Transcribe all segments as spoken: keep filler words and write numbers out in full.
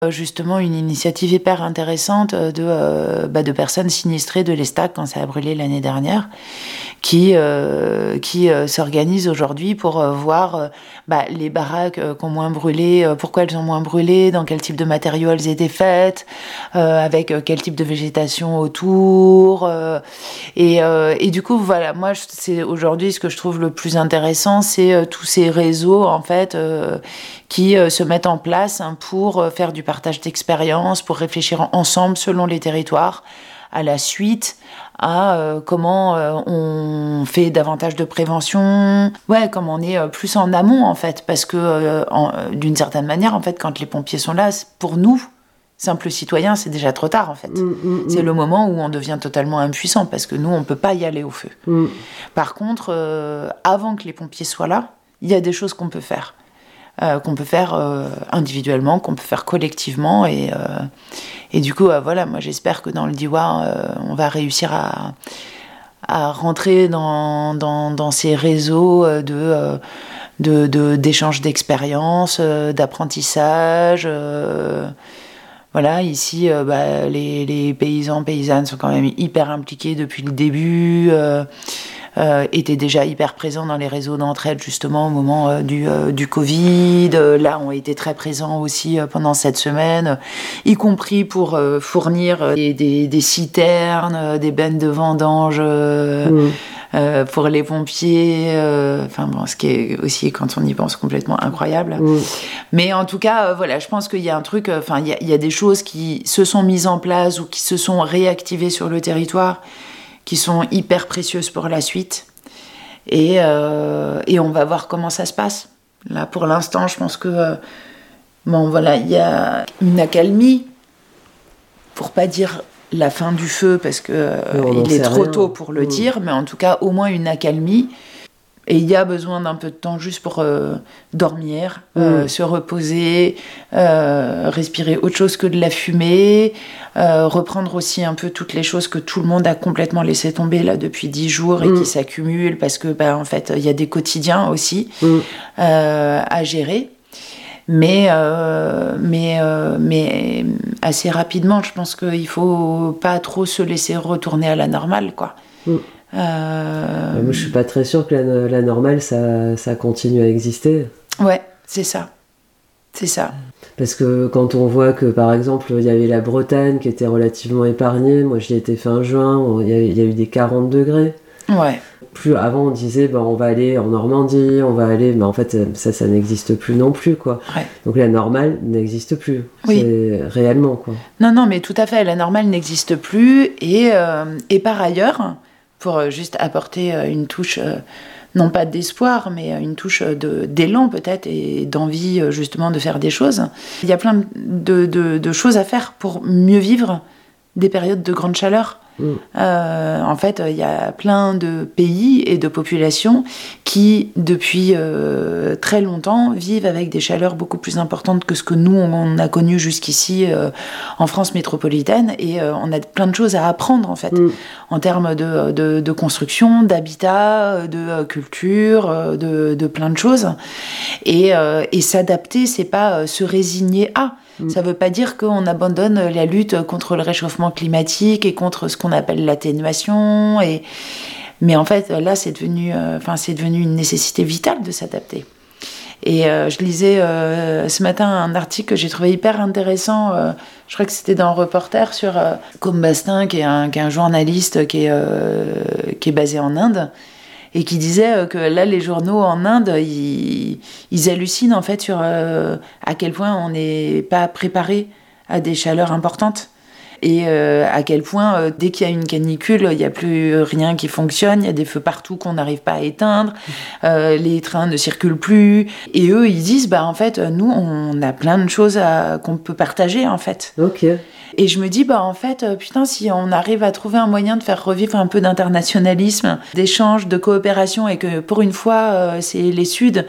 Justement, une initiative hyper intéressante de, euh, bah, de personnes sinistrées de l'Estac quand ça a brûlé l'année dernière, qui, euh, qui euh, s'organisent aujourd'hui pour euh, voir euh, bah, les baraques euh, qui ont moins brûlé, euh, pourquoi elles ont moins brûlé, dans quel type de matériaux elles étaient faites, euh, avec euh, quel type de végétation autour. Euh, et, euh, et du coup, voilà, moi, c'est aujourd'hui ce que je trouve le plus intéressant, c'est euh, tous ces réseaux, en fait, euh, qui euh, se mettent en place hein, pour euh, faire du partage d'expériences, pour réfléchir ensemble selon les territoires à la suite, à euh, comment euh, on fait davantage de prévention, ouais, comme on est euh, plus en amont en fait, parce que euh, en, d'une certaine manière, en fait, quand les pompiers sont là, pour nous, simples citoyens, c'est déjà trop tard en fait. Mmh, mmh, c'est mmh. le moment où on devient totalement impuissant, parce que nous, on peut pas y aller au feu. Mmh. Par contre, euh, avant que les pompiers soient là, il y a des choses qu'on peut faire. Euh, qu'on peut faire euh, individuellement, qu'on peut faire collectivement. Et, euh, et du coup, euh, voilà, moi j'espère que dans le Diois, euh, on va réussir à, à rentrer dans, dans, dans ces réseaux de, euh, de, de, d'échanges d'expériences, euh, d'apprentissage. Euh, voilà, ici, euh, bah, les, les paysans, paysannes sont quand même hyper impliqués depuis le début. Euh, Euh, étaient déjà hyper présents dans les réseaux d'entraide justement au moment euh, du, euh, du Covid. Euh, là, ont été très présents aussi euh, pendant cette semaine, euh, y compris pour euh, fournir euh, des, des, des citernes, euh, des bennes de vendange euh, mmh. euh, pour les pompiers. Euh, enfin bon, ce qui est aussi, quand on y pense, complètement incroyable. Mmh. Mais en tout cas, euh, voilà, je pense qu'il y a un truc, enfin, euh, il y, y a des choses qui se sont mises en place ou qui se sont réactivées sur le territoire, qui sont hyper précieuses pour la suite. Et, euh, et on va voir comment ça se passe. Là, pour l'instant, je pense que... Euh, bon, voilà, il y a une accalmie, pour pas dire la fin du feu, parce qu'il euh, est trop rien. tôt pour le mmh. dire, mais en tout cas, au moins une accalmie. Et il y a besoin d'un peu de temps juste pour euh, dormir, mmh. euh, se reposer, euh, respirer autre chose que de la fumée, euh, reprendre aussi un peu toutes les choses que tout le monde a complètement laissé tomber là depuis dix jours et mmh. qui s'accumulent parce que bah, en fait il y a des quotidiens aussi mmh. euh, à gérer. Mais, euh, mais, euh, mais assez rapidement, je pense qu'il faut pas trop se laisser retourner à la normale, quoi. Mmh. Euh... Moi, je suis pas très sûre que la, la normale, ça, ça continue à exister. Ouais, c'est ça. C'est ça. Parce que quand on voit que, par exemple, il y avait la Bretagne qui était relativement épargnée, moi j'y étais fin juin, il y, a, il y a eu des quarante degrés. Ouais. Plus avant, on disait, ben, on va aller en Normandie, on va aller... Mais en fait, ça, ça n'existe plus non plus, quoi. Ouais. Donc la normale n'existe plus. Oui. C'est réellement, quoi. Non, non, mais tout à fait, la normale n'existe plus. Et, euh, et par ailleurs... pour juste apporter une touche, non pas d'espoir, mais une touche de, d'élan peut-être, et d'envie justement de faire des choses. Il y a plein de, de, de choses à faire pour mieux vivre des périodes de grande chaleur. Mmh. Euh, en fait, il y a plein de pays et de populations qui, depuis euh, très longtemps, vivent avec des chaleurs beaucoup plus importantes que ce que nous, on a connu jusqu'ici euh, en France métropolitaine. Et euh, on a plein de choses à apprendre, en fait, mmh. en termes de, de, de construction, d'habitat, de culture, de, de plein de choses. Et, euh, et s'adapter, c'est pas se résigner à... Ça ne veut pas dire qu'on abandonne la lutte contre le réchauffement climatique et contre ce qu'on appelle l'atténuation. Et... Mais en fait, là, c'est devenu, euh, enfin, c'est devenu une nécessité vitale de s'adapter. Et euh, je lisais euh, ce matin un article que j'ai trouvé hyper intéressant. Euh, je crois que c'était dans Reporter sur euh, Combastin, qui est, un, qui est un journaliste qui est, euh, qui est basé en Inde. Et qui disait que là, les journaux en Inde, ils, ils hallucinent en fait sur euh, à quel point on n'est pas préparé à des chaleurs importantes. Et euh, à quel point, euh, dès qu'il y a une canicule, il n'y a plus rien qui fonctionne, il y a des feux partout qu'on n'arrive pas à éteindre, euh, les trains ne circulent plus. Et eux, ils disent, bah en fait, nous, on a plein de choses à, qu'on peut partager, en fait. Ok. Et je me dis, bah en fait, euh, putain, si on arrive à trouver un moyen de faire revivre un peu d'internationalisme, d'échange, de coopération, et que pour une fois, euh, c'est les Suds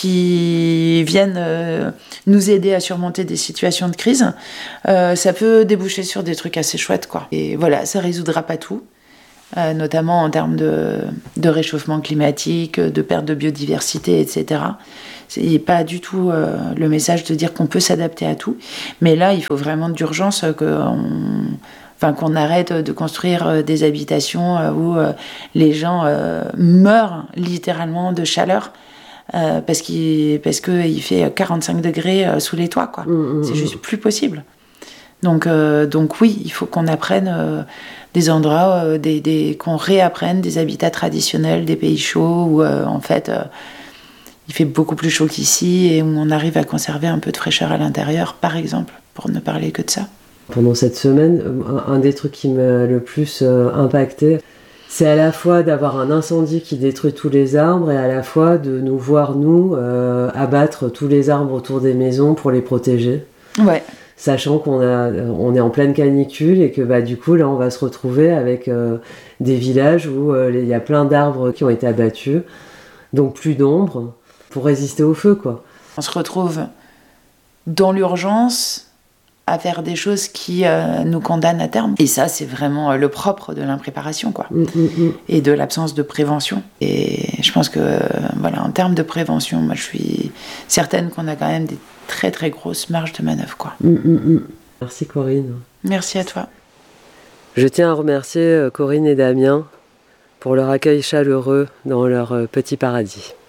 qui viennent euh, nous aider à surmonter des situations de crise, euh, ça peut déboucher sur des trucs assez chouettes, quoi. Et voilà, ça résoudra pas tout, euh, notamment en termes de, de réchauffement climatique, de perte de biodiversité, et cetera. C'est pas du tout euh, le message de dire qu'on peut s'adapter à tout, mais là, il faut vraiment d'urgence qu'on, enfin, qu'on arrête de construire des habitations où euh, les gens euh, meurent littéralement de chaleur. Euh, parce qu'il parce que il fait quarante-cinq degrés euh, sous les toits, quoi. Mmh, c'est juste plus possible. Donc, euh, donc oui, il faut qu'on apprenne euh, des endroits, euh, des, des, qu'on réapprenne des habitats traditionnels, des pays chauds, où euh, en fait euh, il fait beaucoup plus chaud qu'ici et où on arrive à conserver un peu de fraîcheur à l'intérieur, par exemple, pour ne parler que de ça. Pendant cette semaine, un, un des trucs qui m'a le plus euh, impacté, c'est à la fois d'avoir un incendie qui détruit tous les arbres et à la fois de nous voir, nous, euh, abattre tous les arbres autour des maisons pour les protéger. Ouais. Sachant qu'on a, on est en pleine canicule et que bah, du coup, là, on va se retrouver avec euh, des villages où il euh, y a plein d'arbres qui ont été abattus, donc plus d'ombre, pour résister au feu, quoi. On se retrouve dans l'urgence à faire des choses qui euh, nous condamnent à terme. Et ça, c'est vraiment euh, le propre de l'impréparation, quoi. Mmh, mmh. Et de l'absence de prévention. Et je pense que, euh, voilà, en termes de prévention, moi, je suis certaine qu'on a quand même des très, très grosses marges de manœuvre, quoi. Mmh, mmh. Merci, Corinne. Merci à toi. Je tiens à remercier Corinne et Damien pour leur accueil chaleureux dans leur petit paradis.